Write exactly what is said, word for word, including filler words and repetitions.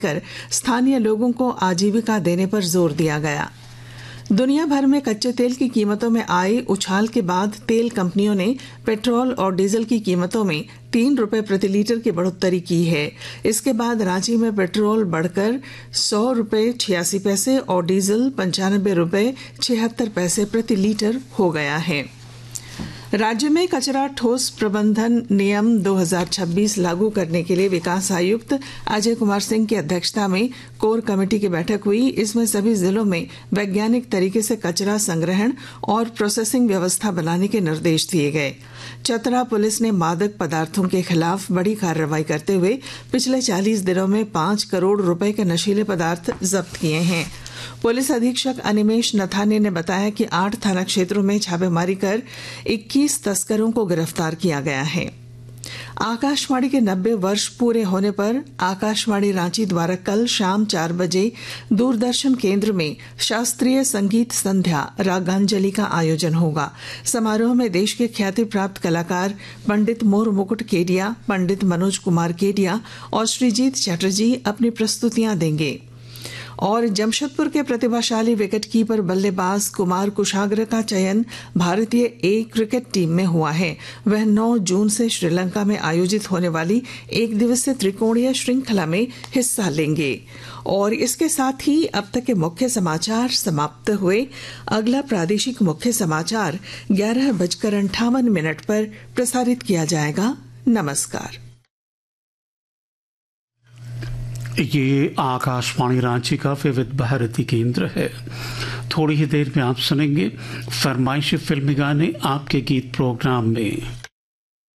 कर स्थानीय लोगों को आजीविका देने पर जोर दिया गया। दुनिया भर में कच्चे तेल की कीमतों में आए उछाल के बाद तेल कंपनियों ने पेट्रोल और डीजल की कीमतों में तीन रुपए प्रति लीटर की बढ़ोतरी की है। इसके बाद रांची में पेट्रोल बढ़कर सौ रुपए छियासी पैसे और डीजल पंचानबे रुपए छिहत्तर पैसे प्रति लीटर हो गया है। राज्य में कचरा ठोस प्रबंधन नियम दो हज़ार छब्बीस लागू करने के लिए विकास आयुक्त अजय कुमार सिंह की अध्यक्षता में कोर कमेटी की बैठक हुई। इसमें सभी जिलों में वैज्ञानिक तरीके से कचरा संग्रहण और प्रोसेसिंग व्यवस्था बनाने के निर्देश दिए गए। चतरा पुलिस ने मादक पदार्थों के खिलाफ बड़ी कार्रवाई करते हुए पिछले चालीस दिनों में पांच करोड़ रुपए के नशीले पदार्थ जब्त किए हैं। पुलिस अधीक्षक अनिमेश नथाने ने बताया कि आठ थाना क्षेत्रों में छापेमारी कर इक्कीस तस्करों को गिरफ्तार किया गया है। आकाशवाणी के नब्बे वर्ष पूरे होने पर आकाशवाणी रांची द्वारा कल शाम चार बजे दूरदर्शन केंद्र में शास्त्रीय संगीत संध्या रागांजलि का आयोजन होगा। समारोह में देश के ख्याति प्राप्त कलाकार पंडित मोर मुकुट केडिया, पंडित मनोज कुमार केडिया और श्रीजीत चटर्जी अपनी प्रस्तुतियां देंगे। और जमशेदपुर के प्रतिभाशाली विकेटकीपर बल्लेबाज कुमार कुशाग्र का चयन भारतीय ए क्रिकेट टीम में हुआ है। वह नौ जून से श्रीलंका में आयोजित होने वाली एक दिवसीय त्रिकोणीय श्रृंखला में हिस्सा लेंगे। और इसके साथ ही अब तक के मुख्य समाचार समाप्त हुए। अगला प्रादेशिक मुख्य समाचार ग्यारह बजकर अंठावन मिनट पर प्रसारित किया जाएगा। नमस्कार। ये आकाशवाणी रांची का विविध भारती केंद्र है। थोड़ी ही देर में आप सुनेंगे फरमाइशी फिल्मी गाने आपके गीत प्रोग्राम में।